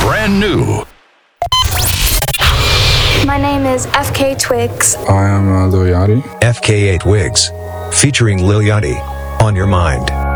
brand new. My name is FK Twigs. I am Lil Yachty. FK8 Wigs, featuring Lil Yachty, On Your Mind.